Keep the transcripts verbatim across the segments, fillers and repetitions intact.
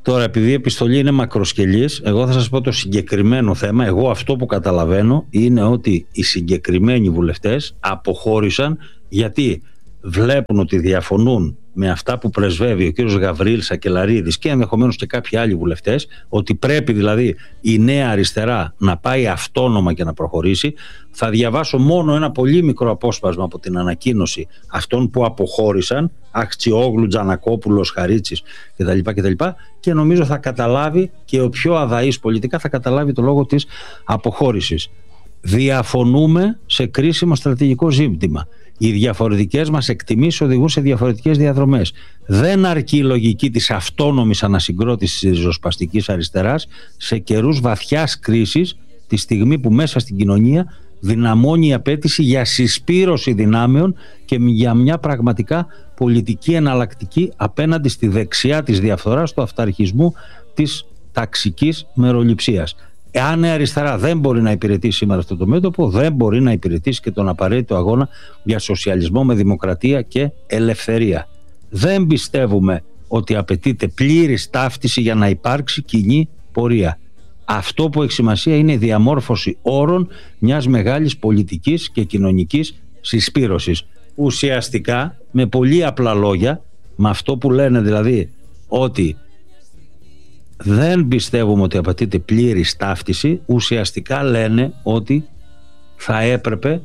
Τώρα, επειδή η επιστολή είναι μακροσκελής, εγώ θα σας πω το συγκεκριμένο θέμα. Εγώ αυτό που καταλαβαίνω είναι ότι οι συγκεκριμένοι βουλευτές αποχώρησαν γιατί βλέπουν ότι διαφωνούν με αυτά που πρεσβεύει ο κύριος Γαβρίλης Σακελαρίδης και ενδεχομένως και κάποιοι άλλοι βουλευτές, ότι πρέπει δηλαδή η Νέα Αριστερά να πάει αυτόνομα και να προχωρήσει. Θα διαβάσω μόνο ένα πολύ μικρό απόσπασμα από την ανακοίνωση αυτών που αποχώρησαν, Αχτσιόγλου, Τζανακόπουλος, Χαρίτσης κτλ. κτλ. Και νομίζω θα καταλάβει και ο πιο αδαής πολιτικά θα καταλάβει το λόγο της αποχώρησης. Διαφωνούμε σε κρίσιμο στρατηγικό ζήτημα. Οι διαφορετικές μας εκτιμήσεις οδηγούν σε διαφορετικές διαδρομές. Δεν αρκεί η λογική της αυτόνομης ανασυγκρότησης της ριζοσπαστικής αριστεράς σε καιρούς βαθιάς κρίσης, τη στιγμή που μέσα στην κοινωνία δυναμώνει η απέτηση για συσπήρωση δυνάμεων και για μια πραγματικά πολιτική εναλλακτική απέναντι στη δεξιά της διαφθοράς, του αυταρχισμού, της ταξικής μεροληψίας. Εάν η αριστερά δεν μπορεί να υπηρετήσει σήμερα αυτό το μέτωπο, δεν μπορεί να υπηρετήσει και τον απαραίτητο αγώνα για σοσιαλισμό με δημοκρατία και ελευθερία. Δεν πιστεύουμε ότι απαιτείται πλήρης ταύτιση για να υπάρξει κοινή πορεία. Αυτό που έχει σημασία είναι η διαμόρφωση όρων μιας μεγάλης πολιτικής και κοινωνικής συσπήρωσης. Ουσιαστικά, με πολύ απλά λόγια, με αυτό που λένε δηλαδή ότι δεν πιστεύουμε ότι απαιτείται πλήρης ταύτιση, ουσιαστικά λένε ότι θα έπρεπε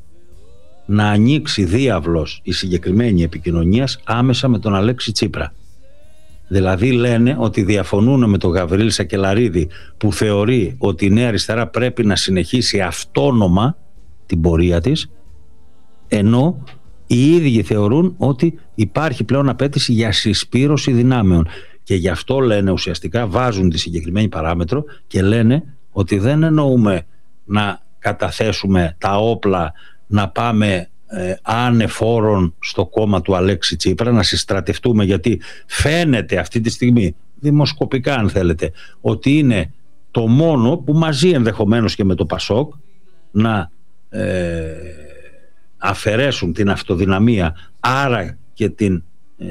να ανοίξει διάβλος η συγκεκριμένη επικοινωνίας άμεσα με τον Αλέξη Τσίπρα. Δηλαδή λένε ότι διαφωνούν με τον Γαβρίλη Σακελαρίδη που θεωρεί ότι η Νέα Αριστερά πρέπει να συνεχίσει αυτόνομα την πορεία της, ενώ οι ίδιοι θεωρούν ότι υπάρχει πλέον απέτηση για συσπήρωση δυνάμεων. Και γι' αυτό λένε ουσιαστικά, βάζουν τη συγκεκριμένη παράμετρο και λένε ότι δεν εννοούμε να καταθέσουμε τα όπλα, να πάμε ε, ανεφόρον στο κόμμα του Αλέξη Τσίπρα, να συστρατευτούμε, γιατί φαίνεται αυτή τη στιγμή, δημοσκοπικά αν θέλετε, ότι είναι το μόνο που μαζί ενδεχομένως και με το Πασόκ να ε, αφαιρέσουν την αυτοδυναμία, άρα και την... Ε,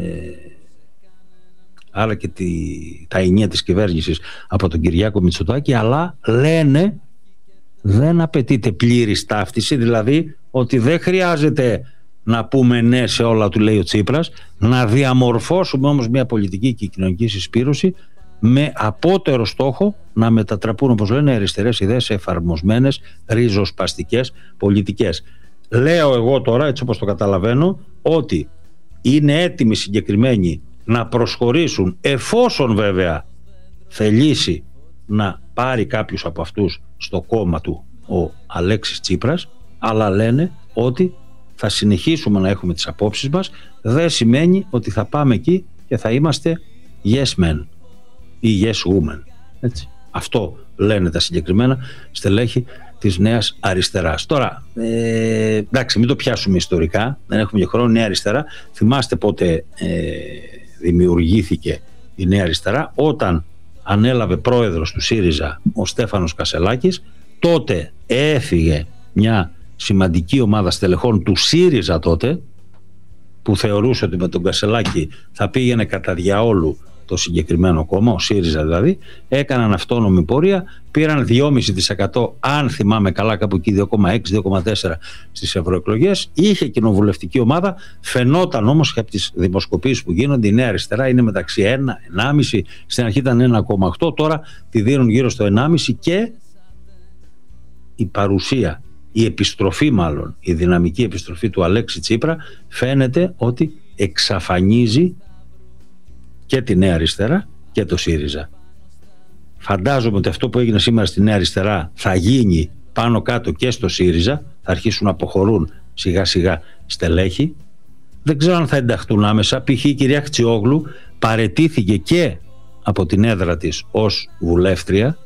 άρα και τη, τα ενία της κυβέρνησης από τον Κυριάκο Μητσοτάκη, αλλά λένε δεν απαιτείται πλήρης ταύτιση, δηλαδή ότι δεν χρειάζεται να πούμε ναι σε όλα, του λέει ο Τσίπρας, να διαμορφώσουμε όμως μια πολιτική και κοινωνική συσπήρωση με απότερο στόχο να μετατραπούν, όπως λένε, οι αριστερές ιδέες σε εφαρμοσμένες ριζοσπαστικές πολιτικές. Λέω εγώ τώρα, έτσι όπως το καταλαβαίνω, ότι είναι έτοιμοι συγκεκριμένοι να προσχωρήσουν, εφόσον βέβαια θελήσει να πάρει κάποιους από αυτούς στο κόμμα του ο Αλέξης Τσίπρας, αλλά λένε ότι θα συνεχίσουμε να έχουμε τις απόψεις μας, δεν σημαίνει ότι θα πάμε εκεί και θα είμαστε yes men ή yes woman. Έτσι. Αυτό λένε τα συγκεκριμένα στελέχη της Νέας Αριστεράς. Τώρα, ε, εντάξει, μην το πιάσουμε ιστορικά, δεν έχουμε και χρόνο. Νέα Αριστερά, θυμάστε πότε ε, δημιουργήθηκε η Νέα Αριστερά? Όταν ανέλαβε πρόεδρος του ΣΥΡΙΖΑ ο Στέφανος Κασελάκης, τότε έφυγε μια σημαντική ομάδα στελεχών του ΣΥΡΙΖΑ τότε, που θεωρούσε ότι με τον Κασελάκη θα πήγαινε κατά διαόλου το συγκεκριμένο κόμμα, ο ΣΥΡΙΖΑ δηλαδή, έκαναν αυτόνομη πορεία, πήραν δυόμισι τοις εκατό, αν θυμάμαι καλά, κάπου εκεί δύο κόμμα έξι δύο κόμμα τέσσερα στις ευρωεκλογές, είχε κοινοβουλευτική ομάδα, φαινόταν όμως και από τις δημοσκοπήσεις που γίνονται η Νέα Αριστερά είναι μεταξύ ένα, ενάμιση, στην αρχή ήταν ένα κόμμα οκτώ, τώρα τη δίνουν γύρω στο ενάμιση, και η παρουσία, η επιστροφή μάλλον, η δυναμική επιστροφή του Αλέξη Τσίπρα φαίνεται ότι εξαφανίζει και τη Νέα Αριστερά και το ΣΥΡΙΖΑ. Φαντάζομαι ότι αυτό που έγινε σήμερα στη Νέα Αριστερά θα γίνει πάνω κάτω και στο ΣΥΡΙΖΑ, θα αρχίσουν να αποχωρούν σιγά σιγά στελέχη. Δεν ξέρω αν θα ενταχθούν άμεσα. Π.χ. η κυρία Χτσιόγλου παραιτήθηκε και από την έδρα της ως βουλεύτρια,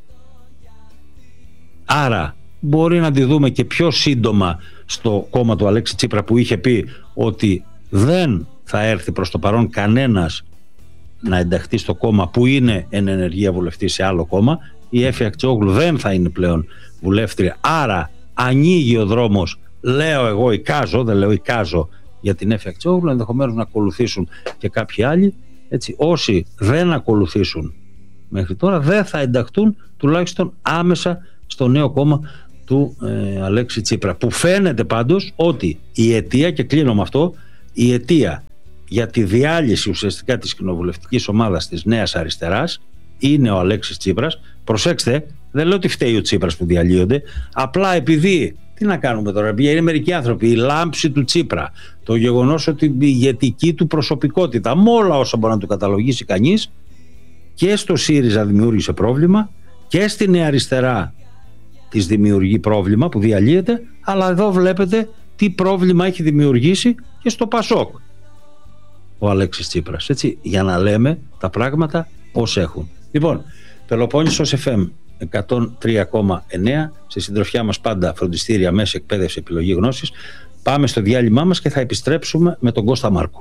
άρα μπορεί να τη δούμε και πιο σύντομα στο κόμμα του Αλέξη Τσίπρα, που είχε πει ότι δεν θα έρθει προς το παρόν κανένας να ενταχθεί στο κόμμα που είναι εν ενεργεία βουλευτή σε άλλο κόμμα. Η Έφη Αχτσιόγλου δεν θα είναι πλέον βουλεύτρια, άρα ανοίγει ο δρόμος, λέω εγώ, εικάζω, δεν λέω εικάζω, για την Έφη Αχτσιόγλου, ενδεχομένως να ακολουθήσουν και κάποιοι άλλοι. Έτσι, όσοι δεν ακολουθήσουν μέχρι τώρα δεν θα ενταχθούν τουλάχιστον άμεσα στο νέο κόμμα του ε, Αλέξη Τσίπρα, που φαίνεται πάντως ότι η αιτία, και κλείνω με αυτό, η αιτία για τη διάλυση ουσιαστικά της κοινοβουλευτικής ομάδας της Νέας Αριστεράς είναι ο Αλέξης Τσίπρας. Προσέξτε, δεν λέω ότι φταίει ο Τσίπρας που διαλύονται, απλά επειδή, τι να κάνουμε τώρα, είναι μερικοί άνθρωποι, η λάμψη του Τσίπρα, το γεγονός ότι η ηγετική του προσωπικότητα, με όλα όσα μπορεί να του καταλογίσει κανείς, και στο ΣΥΡΙΖΑ δημιούργησε πρόβλημα και στη Νέα Αριστερά της δημιουργεί πρόβλημα που διαλύεται, αλλά εδώ βλέπετε τι πρόβλημα έχει δημιουργήσει και στο ΠΑΣΟΚ ο Αλέξης Τσίπρας, έτσι, για να λέμε τα πράγματα ως έχουν. Λοιπόν, Πελοπόννησος εφ εμ εκατόν τρία κόμμα εννέα, στη συντροφιά μας πάντα φροντιστήρια, μέση εκπαίδευση, επιλογή γνώσης. Πάμε στο διάλειμμά μας και θα επιστρέψουμε με τον Κώστα Μάρκο.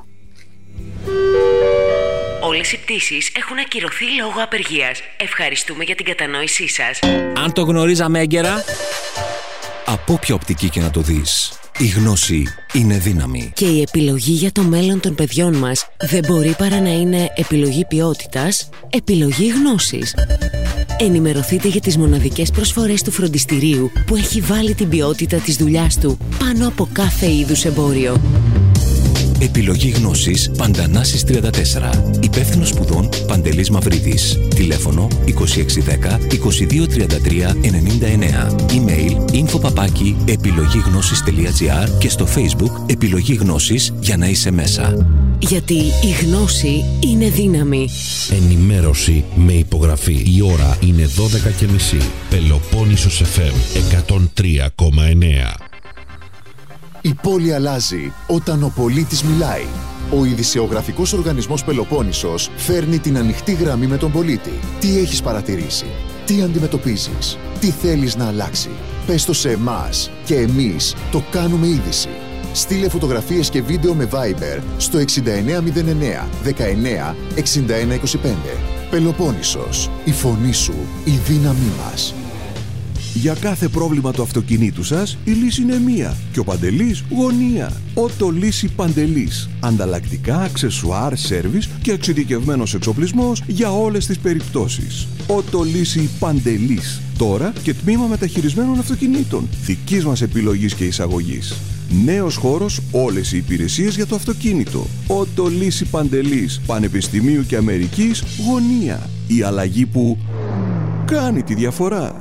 Όλες οι πτήσεις έχουν ακυρωθεί λόγω απεργίας. Ευχαριστούμε για την κατανόησή σας. Αν το γνωρίζαμε έγκαιρα, από όποια οπτική και να το δεις, η γνώση είναι δύναμη. Και η επιλογή για το μέλλον των παιδιών μας δεν μπορεί παρά να είναι επιλογή ποιότητας, επιλογή γνώσης. Ενημερωθείτε για τις μοναδικές προσφορές του φροντιστηρίου που έχει βάλει την ποιότητα της δουλειάς του πάνω από κάθε είδους εμπόριο. Επιλογή γνώσης Παντανάσης τριάντα τέσσερα. Υπεύθυνος σπουδών Παντελής Μαυρίδης. Τηλέφωνο είκοσι έξι δέκα είκοσι δύο τριάντα τρία ενενήντα εννέα. Email info παπάκι επιλογή-γνώσης τελεία τζι άρ και στο Facebook Επιλογή Γνώσης για να είσαι μέσα. Γιατί η γνώση είναι δύναμη. Ενημέρωση με υπογραφή. Η ώρα είναι δώδεκα και μισή. Πελοπόννησος εφ εμ εκατόν τρία κόμμα εννέα. Η πόλη αλλάζει όταν ο πολίτης μιλάει. Ο ειδησεογραφικός οργανισμός Πελοπόννησος φέρνει την ανοιχτή γραμμή με τον πολίτη. Τι έχεις παρατηρήσει, τι αντιμετωπίζεις, τι θέλεις να αλλάξει. Πες το σε εμάς και εμείς το κάνουμε είδηση. Στείλε φωτογραφίες και βίντεο με Viber στο εξήντα εννέα μηδέν εννέα δεκαεννέα εξήντα ένα είκοσι πέντε. Πελοπόννησος, η φωνή σου, η δύναμή μας. Για κάθε πρόβλημα του αυτοκινήτου σας, η λύση είναι μία. Και ο Παντελής γωνία. Ότο Λύση Παντελής. Ανταλλακτικά, αξεσουάρ, σέρβις και εξειδικευμένος εξοπλισμός για όλες τις περιπτώσεις. Ότο Λύση Παντελής. Τώρα και τμήμα μεταχειρισμένων αυτοκινήτων. Δικής μας επιλογής και εισαγωγής. Νέος χώρος, όλες οι υπηρεσίες για το αυτοκίνητο. Ότο Λύση Παντελής. Πανεπιστημίου και Αμερικής γωνία. Η αλλαγή που κάνει τη διαφορά.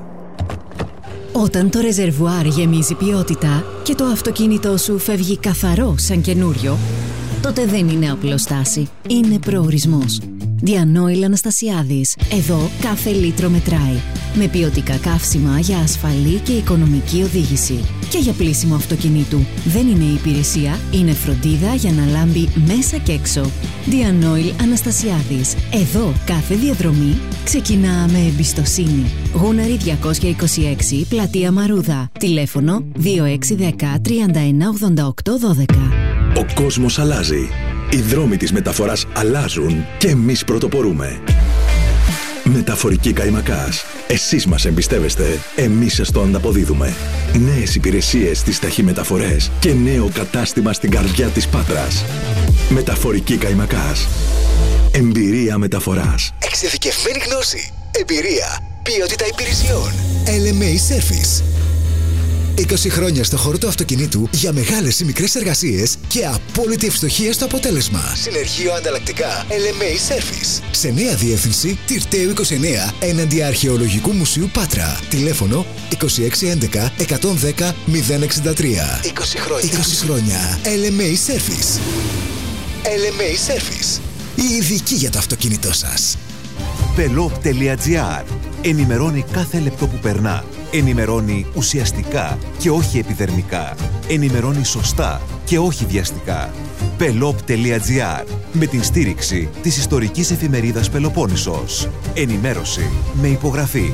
Όταν το ρεζερβουάρ γεμίζει ποιότητα και το αυτοκίνητό σου φεύγει καθαρό σαν καινούριο, τότε δεν είναι απλώς στάση, είναι προορισμός. Διανόηλ Αναστασιάδης. Εδώ κάθε λίτρο μετράει. Με ποιοτικά καύσιμα για ασφαλή και οικονομική οδήγηση. Και για πλύσιμο αυτοκινήτου. Δεν είναι υπηρεσία, είναι φροντίδα για να λάμπει μέσα και έξω. Διανόηλ Αναστασιάδης. Εδώ κάθε διαδρομή ξεκινά με εμπιστοσύνη. Γούναρη διακόσια είκοσι έξι, Πλατεία Μαρούδα. Τηλέφωνο δύο έξι ένα μηδέν τριάντα ένα ογδόντα οκτώ δώδεκα. Ο κόσμος αλλάζει. Οι δρόμοι της μεταφοράς αλλάζουν και εμείς πρωτοπορούμε. Μεταφορική Καϊμακάς. Εσείς μας εμπιστεύεστε, εμείς σας το ανταποδίδουμε. Νέες υπηρεσίες στις ταχυμεταφορές και νέο κατάστημα στην καρδιά της Πάτρας. Μεταφορική Καϊμακάς. Εμπειρία μεταφοράς. Εξειδικευμένη γνώση. Εμπειρία. Ποιότητα υπηρεσιών. ελ εμ έι Service. είκοσι χρόνια στο χώρο του αυτοκινήτου για μεγάλες ή μικρές εργασίες και απόλυτη ευστοχία στο αποτέλεσμα. Συνεργείο ανταλλακτικά ελ εμ έι Service. Σε νέα διεύθυνση Τυρταίου είκοσι εννέα έναντι Αρχαιολογικού Μουσείου Πάτρα. Τηλέφωνο είκοσι έξι έντεκα εκατόν δέκα μηδέν εξήντα τρία. είκοσι χρόνια. είκοσι χρόνια. ελ εμ έι Service. ελ εμ έι Service. Η ειδική για το αυτοκίνητό σας. Pelop τελεία τζι άρ. Ενημερώνει κάθε λεπτό που περνά. Ενημερώνει ουσιαστικά και όχι επιδερμικά. Ενημερώνει σωστά και όχι βιαστικά. Pelop τελεία τζι άρ. Με την στήριξη της ιστορικής εφημερίδας Πελοπόννησος. Ενημέρωση με υπογραφή.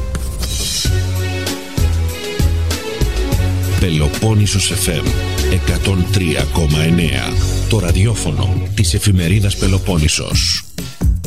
Πελοπόννησος εφ εμ εκατόν τρία κόμμα εννέα. Το ραδιόφωνο της εφημερίδας Πελοπόννησος.